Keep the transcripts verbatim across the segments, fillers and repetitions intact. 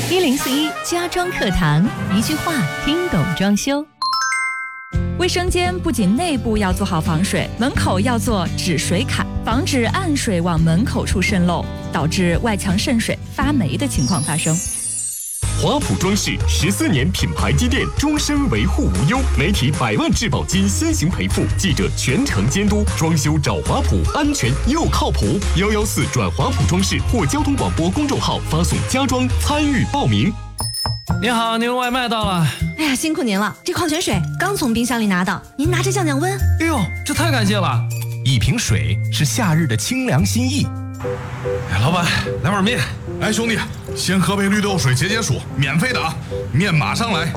一零四一家装课堂，一句话听懂装修。 卫生间不仅内部要做好防水，门口要做止水坎，防止暗水往门口处渗漏，导致外墙渗水、发霉的情况发生。 华普装饰十四年品牌积淀，终身维护无忧，媒体百万质保金先行赔付，记者全程监督，装修找华普，安全又靠谱。幺幺四转华普装饰或交通广播公众号发送家装参与报名。 您好，您的外卖到了。 哎呀，辛苦您了，这矿泉水刚从冰箱里拿到，您拿着降降温。 哎呦，这太感谢了！ 一瓶水是夏日的清凉心意。 哎，老板，来碗面。 哎，兄弟，先喝杯绿豆水解解暑，免费的啊！面马上来。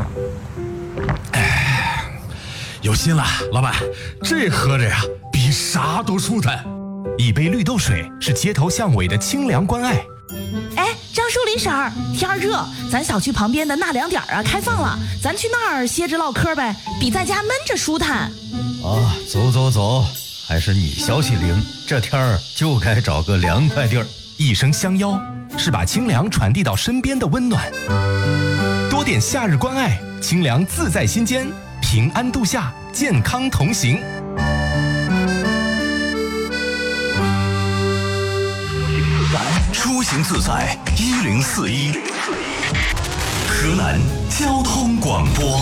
哎，有心了，老板，这喝着呀，比啥都舒坦。一杯绿豆水是街头巷尾的清凉关爱。 哎，张淑林婶儿，天儿热，咱小区旁边的纳凉点啊开放了，咱去那儿歇着唠嗑呗，比在家闷着舒坦。 啊，走走走，还是你消息灵，这天儿就该找个凉快地儿。 一声相邀，是把清凉传递到身边的温暖。多点夏日关爱，清凉自在心间，平安度夏，健康同行。 出行自在一零四一，河南交通广播。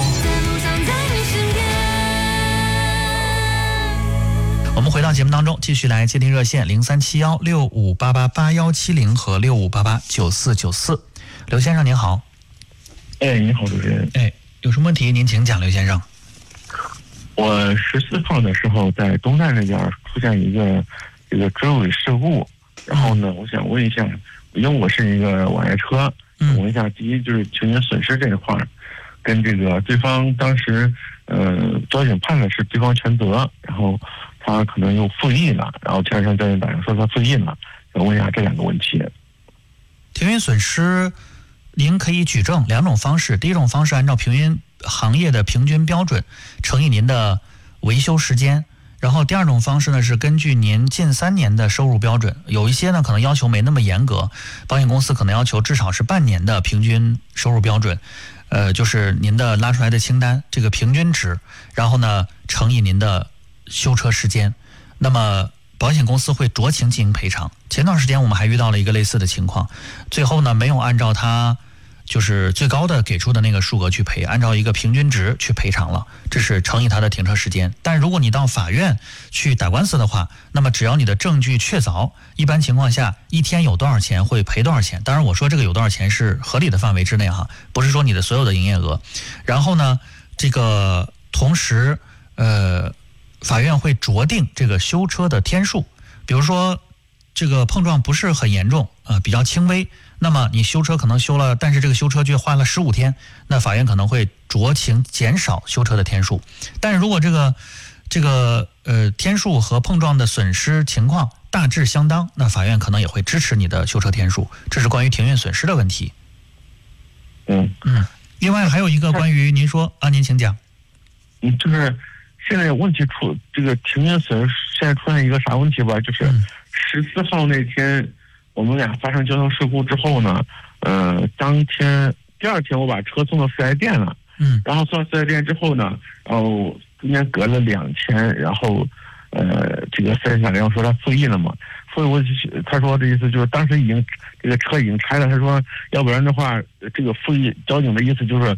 我们回到节目当中，继续来接听热线零三七幺六五八八八幺七零和六五八八九四九四。刘先生您好。 哎，你好，主持人。 哎，有什么问题您请讲，刘先生。 我十四号的时候在东站那边出现一个这个追尾事故，然后呢，我想问一下，因为我是一个网约车， 嗯， 问一下，第一就是情绪损失这一块儿，跟这个对方当时呃交警判的是对方全责，然后他可能又复议了，然后第二天交警打电话说他复议了，想问一下这两个问题。 停运损失，您可以举证两种方式，第一种方式按照平均行业的平均标准乘以您的维修时间。然后第二种方式呢是根据您近三年的收入标准，有一些呢可能要求没那么严格，保险公司可能要求至少是半年的平均收入标准，呃，就是您的拉出来的清单这个平均值，然后呢乘以您的修车时间，那么保险公司会酌情进行赔偿。前段时间我们还遇到了一个类似的情况，最后呢没有按照他就是最高的给出的那个数额去赔，按照一个平均值去赔偿了，这是乘以他的停车时间。但如果你到法院去打官司的话，那么只要你的证据确凿，一般情况下一天有多少钱会赔多少钱。当然我说这个有多少钱是合理的范围之内哈，不是说你的所有的营业额。然后呢这个同时呃法院会酌定这个修车的天数，比如说这个碰撞不是很严重啊、呃，比较轻微，那么你修车可能修了，但是这个修车却花了十五天，那法院可能会酌情减少修车的天数。但是如果这个这个呃天数和碰撞的损失情况大致相当，那法院可能也会支持你的修车天数。这是关于停运损失的问题。 嗯嗯。另外还有一个关于您说啊，您请讲。 嗯，就是现在问题出这个停运损失，现在出现一个啥问题吧？就是十四号那天。我们俩发生交通事故之后呢，呃，当天第二天我把车送到四 S 店了， 嗯， 然后送到四 S 店之后呢，然后中间隔了两天，然后，呃，这个四 S 店打电话说他复议了嘛，复议我他说的意思就是当时已经这个车已经拆了，他说要不然的话，这个复议交警的意思就是